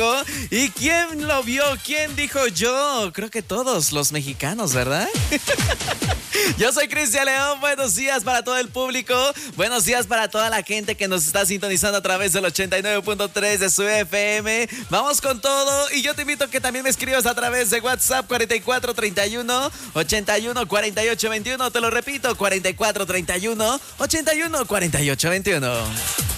¿Y quién lo vio? ¿Quién dijo yo? Creo que todos los mexicanos, ¿verdad? Yo soy Cristian León, buenos días para todo el público, buenos días para toda la gente que nos está sintonizando a través del 89.3 de su FM. Vamos con todo y yo te invito a que también me escribas a través de WhatsApp 4431 81 48 21. Te lo repito, 4431 81 48 21.